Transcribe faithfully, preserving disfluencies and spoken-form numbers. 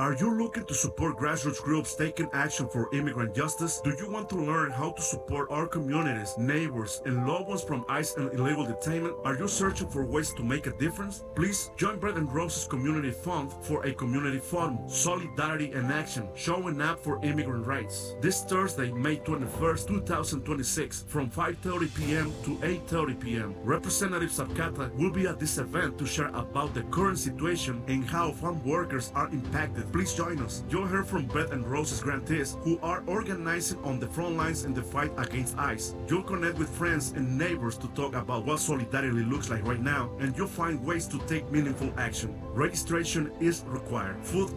Are you looking to support grassroots groups taking action for immigrant justice? Do you want to learn how to support our communities, neighbors, and loved ones from ICE and illegal detainment? Are you searching for ways to make a difference? Please join Bread and Roses Community Fund for a community forum, Solidarity in Action, showing up for immigrant rights. This Thursday, May twenty-first, two thousand twenty-six, from five thirty p m to eight thirty p m Representative Zapcata will be at this event to share about the current situation and how farm workers are impacted. Please join us. You'll hear from Bread and Roses grantees who are organizing on the front lines in the fight against ICE. You'll connect with friends and neighbors to talk about what solidarity looks like right now, and you'll find ways to take meaningful action. Registration is required. Food